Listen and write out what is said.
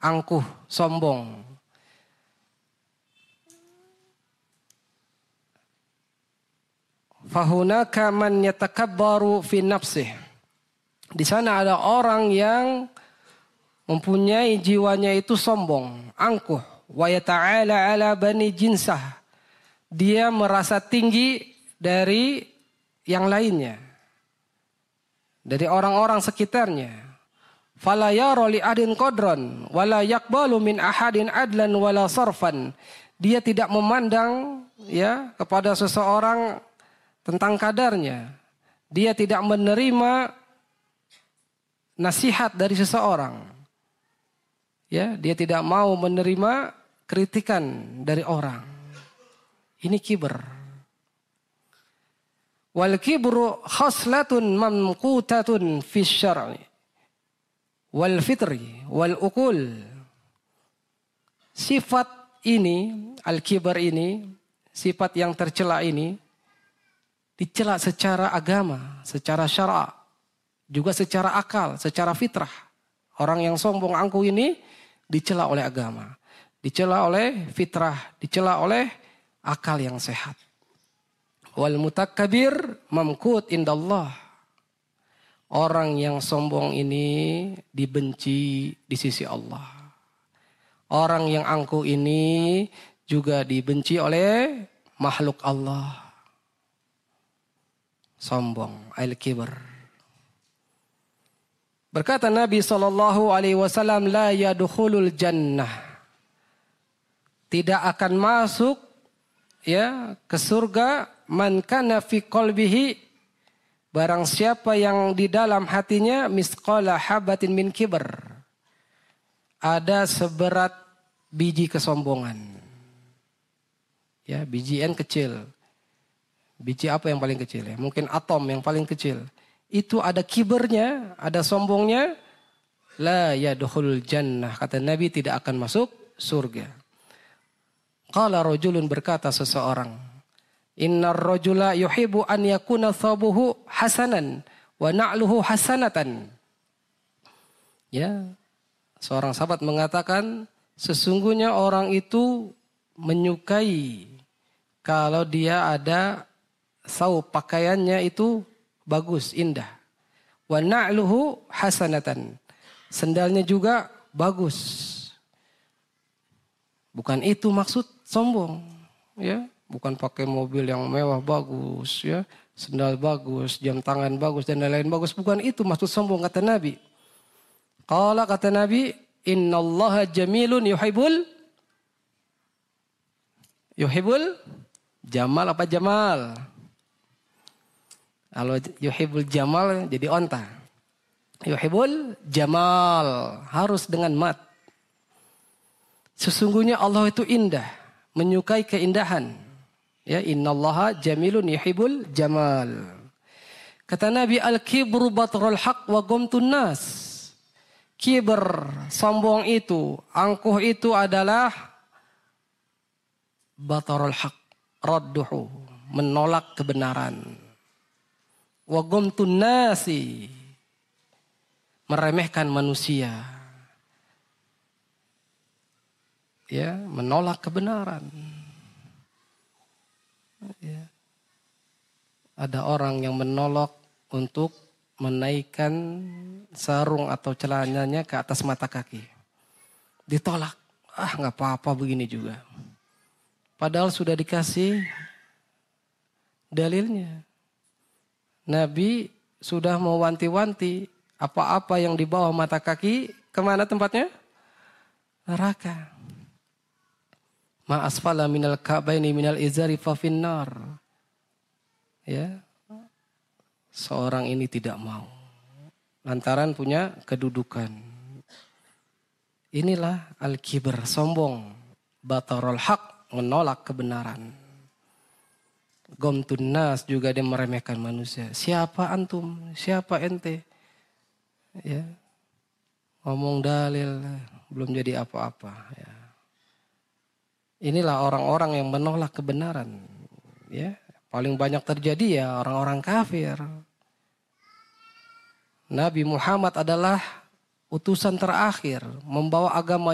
angkuh, sombong. Fahunaka man yatakabbaru fi nafsih. Di sana ada orang yang mempunyai jiwanya itu sombong, angkuh. Wa yata'ala ala bani jinsah. Dia merasa tinggi dari yang lainnya. Dari orang-orang sekitarnya. Fala yara li adin qadran wala yaqbalu min ahadin adlan wala sarfan. Dia tidak memandang ya kepada seseorang tentang kadarnya. Dia tidak menerima nasihat dari seseorang. Ya, dia tidak mau menerima kritikan dari orang. Ini kibar. Wal kibru khaslatun mamqutatun fi syar'i wal fitri wal ukul. Sifat ini, al-kibar ini, sifat yang tercela ini dicela secara agama, secara syara', juga secara akal, secara fitrah. Orang yang sombong angkuh ini dicela oleh agama, dicela oleh fitrah, dicela oleh akal yang sehat. Wal mutakabbir mamkut indallah. Orang yang sombong ini dibenci di sisi Allah. Orang yang angkuh ini juga dibenci oleh makhluk Allah. Sombong, al-kibr. Berkata Nabi SAW, la yadkhulul jannah. Tidak akan masuk ya ke surga man kana fi qalbihi, barang siapa yang di dalam hatinya misqala habatin min kibr, ada seberat biji kesombongan. Ya, biji N kecil. Biji apa yang paling kecil ya? Mungkin atom yang paling kecil. Itu ada kibernya, ada sombongnya. La yadkhulul jannah. Kata Nabi tidak akan masuk surga. Qala rajulun, berkata seseorang. Innar rajula yuhibbu an yakuna thabuhu hasanan wa na'luhu hasanatan. Ya, seorang sahabat mengatakan sesungguhnya orang itu menyukai kalau dia ada saub pakaiannya itu bagus, indah. Wa na'luhu hasanatan. Sendalnya juga bagus. Bukan itu maksud sombong, ya. Bukan pakai mobil yang mewah bagus, ya. Sendal bagus, jam tangan bagus dan lain-lain bagus. Bukan itu maksud sombong, kata Nabi. Qala, kata Nabi, innallaha jamilun yuhibbul jamal apa jamal? Kalau yuhibbul jamal jadi onta. Yuhibbul jamal harus dengan mat. Sesungguhnya Allah itu indah, menyukai keindahan. Ya, innallaha jamilun yuhibbul jamal. Kata Nabi, al-kibru batrul haq wa ghamtun nas. Kiber, sombong itu, angkuh itu adalah batrul haq, radduhu, menolak kebenaran. Wa ghamtun nasi, meremehkan manusia. Ya, menolak kebenaran. Ya. Ada orang yang menolak untuk menaikkan sarung atau celananya ke atas mata kaki. Ditolak. Nggak apa-apa begini juga. Padahal sudah dikasih dalilnya. Nabi sudah mewanti-wanti apa-apa yang di bawah mata kaki, kemana tempatnya? Neraka. Ma asfala minal ka'baini minal izari fa finnar. Ya. Seorang ini tidak mau. Lantaran punya kedudukan. Inilah al-kibr, sombong. Batarul haq, menolak kebenaran. Ghamtun nas, juga dia meremehkan manusia. Siapa antum? Siapa ente? Ya. Ngomong dalil, belum jadi apa-apa. Ya. Inilah orang-orang yang menolak kebenaran. Ya, paling banyak terjadi ya orang-orang kafir. Nabi Muhammad adalah utusan terakhir membawa agama